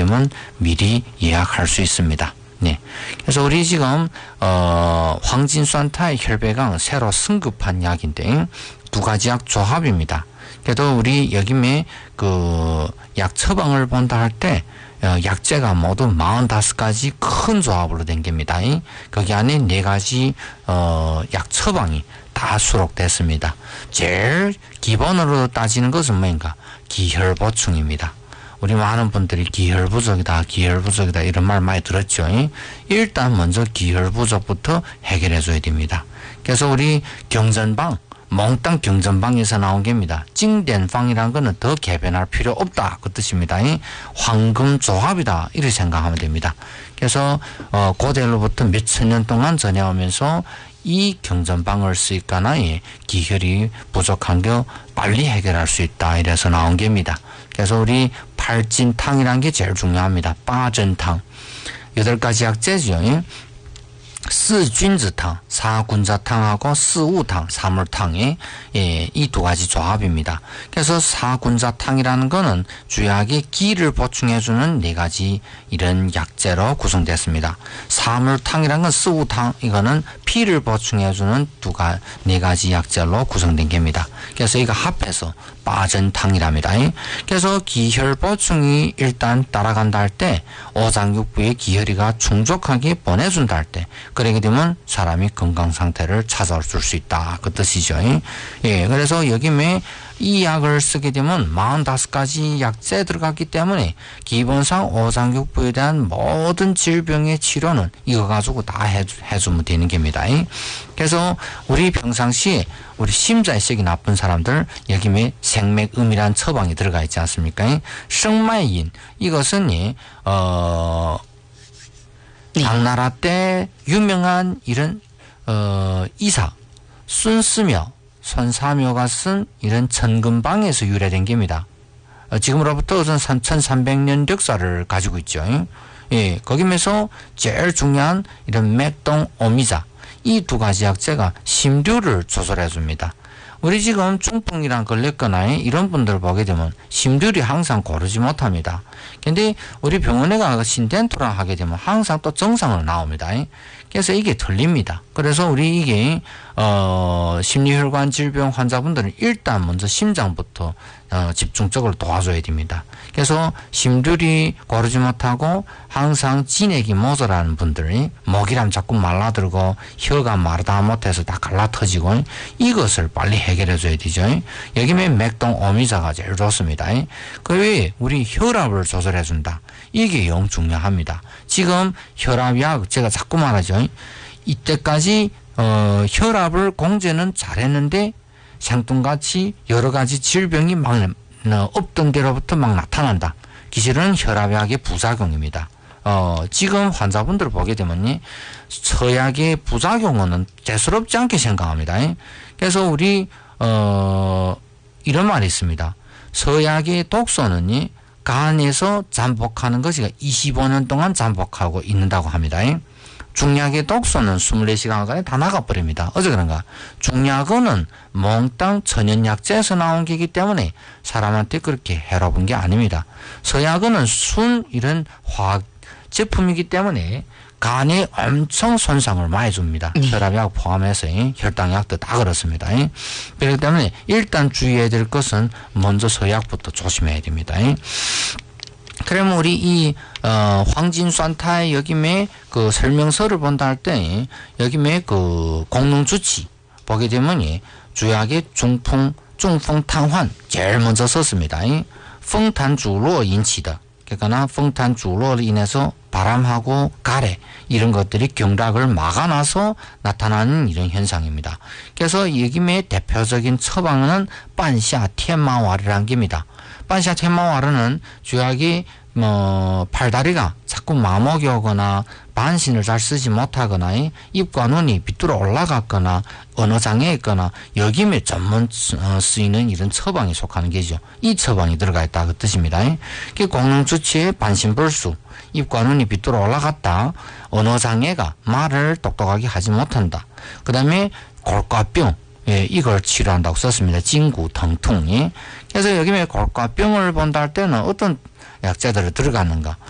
되면 미리 예약할 수 있습니다. 네. 그래서 우리 지금 황진수한타의 혈배강 새로 승급한 약인데 두 가지 약 조합입니다. 그래도 우리 여기에 그 약 처방을 본다 할 때 약재가 모두 45가지 큰 조합으로 된 겁니다. 거기 안에 4가지 약 처방이 다 수록됐습니다. 제일 기본으로 따지는 것은 뭐인가? 기혈 보충입니다. 우리 많은 분들이 기혈 부족이다 이런 말 많이 들었죠. 일단 먼저 기혈 부족부터 해결해 줘야 됩니다. 그래서 우리 경전방 몽땅 경전방에서 나온 겁니다. 징된방이라는 거는 더 개변할 필요 없다 그 뜻입니다. 황금 조합이다 이렇게 생각하면 됩니다. 그래서 고대로부터 몇 천 년 동안 전해오면서 이 경전방을 쓰니까나 기혈이 부족한 거 빨리 해결할 수 있다 이래서 나온 겁니다. 그래서 우리 팔진탕이라는 게 제일 중요합니다. 빠전탕 8가지 약재죠. 스균즈탕, 사군자탕하고 스우탕, 사물탕이 이 두 가지 조합입니다. 그래서 사군자탕이라는 거는 주약의 기를 보충해주는 4가지 이런 약재로 구성됐습니다. 사물탕이라는 건 스우탕, 이거는 피를 보충해주는 4가지 약재로 구성된 겁니다. 그래서 이거 합해서 빠전탕이랍니다. 그래서 기혈 보충이 일단 따라간다 할 때 오장육부에 기혈이가 충족하게 보내준다 할 때 그러게 되면 사람이 건강 상태를 찾아올 수 있다 그 뜻이죠. 예, 그래서 여기에 이 약을 쓰게 되면 45가지 약재 들어갔기 때문에 기본상 오장육부에 대한 모든 질병의 치료는 이거 가지고 다 해주면 되는 겁니다. 그래서 우리 평상시에 우리 심장색이 나쁜 사람들 여기에 생맥음이라는 처방이 들어가 있지 않습니까? 성마인 이것은 당나라 때 유명한 이런 이사 순스묘 손사묘가 쓴 이런 천근방에서 유래된 겁니다. 지금으로부터 우선 1300년 역사를 가지고 있죠. 예, 거기면서 제일 중요한 이런 맥동 오미자 이 2가지 약재가 심류를 조절해 줍니다. 우리 지금 중풍이랑 걸렸거나 이런 분들 보게 되면 심률이 항상 고르지 못합니다. 근데 우리 병원에 가서 신덴토랑 하게 되면 항상 또 정상으로 나옵니다. 그래서 이게 틀립니다. 그래서 우리 이게 심리혈관 질병 환자분들은 일단 먼저 심장부터 집중적으로 도와줘야 됩니다. 그래서 심률이 고르지 못하고 항상 진액이 모자라는 분들이 목이람 자꾸 말라들고 혀가 마르다 못해서 다 갈라터지고 이것을 빨리 해결해 줘야 되죠. 여기에 맥동 오미자가 제일 좋습니다. 그 외에 우리 혈압을 조절해 준다. 이게 영 중요합니다. 지금 혈압약 제가 자꾸 말하죠. 이때까지 혈압을 공제는 잘했는데 생뚱같이 여러 가지 질병이 막 없던 데로부터 막 나타난다. 기실은 혈압약의 부작용입니다. 지금 환자분들 보게 되면 서약의 부작용은 대수롭지 않게 생각합니다. 그래서 우리 이런 말이 있습니다. 서약의 독소는 간에서 잠복하는 것이 25년 동안 잠복하고 있는다고 합니다. 중약의 독소는 24시간 다 나가버립니다. 어제 그런가? 중약은 몽땅 천연약재에서 나온 게이기 때문에 사람한테 그렇게 해로운 게 아닙니다. 서약은 순 이런 화학 제품이기 때문에 간에 엄청 손상을 많이 줍니다. 혈압약 포함해서 혈당약도 다 그렇습니다. 그렇기 때문에 일단 주의해야 될 것은 먼저 서약부터 조심해야 됩니다. 그러면 우리 이 황진수한타의 여기에 그 설명서를 본다 할 때 여기에 그 공릉주치 보게 되면 주약의 중풍탕환 제일 먼저 썼습니다. 풍탄주로 인치다. 그러니까 풍탄주로로 인해서 바람하고 가래 이런 것들이 경락을 막아놔서 나타나는 이런 현상입니다. 그래서 여기에 대표적인 처방은 반샤 텐마와르라는 겁니다. 반샤 텐마와르는 주약이 팔다리가 자꾸 마목이 오거나 반신을 잘 쓰지 못하거나 입과 눈이 비뚤어 올라갔거나 언어장애 있거나 여기에 전문 쓰이는 이런 처방에 속하는 게죠. 이 처방이 들어가 있다 그 뜻입니다. 그 공릉주치의 반신불수 입과 눈이 비뚤어 올라갔다 언어장애가 말을 똑똑하게 하지 못한다. 그 다음에 골과병 이걸 치료한다고 썼습니다. 진구,疼痛. 그래서 여기에 골과병을 본다 할 때는 어떤 약재들이 들어가는가?